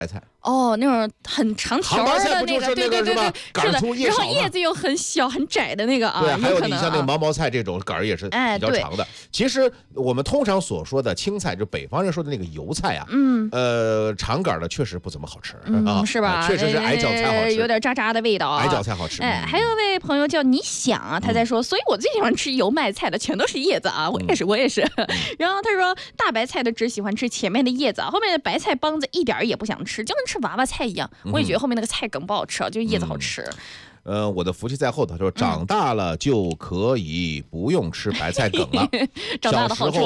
菜。 哦，那种很长条的那个，对，是的，然后叶子又很小很窄的那个啊。 对，还有你像那个毛毛菜这种杆儿也是比较长的。其实我们通常所说的青菜，就北方人说的那个油菜啊，长杆的确实不怎么好吃啊， 是吧？ 确实是矮脚菜好吃， 有点渣渣的味道啊。 矮脚菜好吃。 还有位朋友叫你想啊，他在说，所以我最喜欢吃油麦菜的全都是叶子啊，我也是。然后他说大白菜的只喜欢吃前面的叶子，后面的白菜帮子一点也不想吃，就跟吃娃娃菜一样。我也觉得后面那个菜梗不好吃，就是叶子好吃。 我的福气在后头，说长大了就可以不用吃白菜梗了。 长大的好处。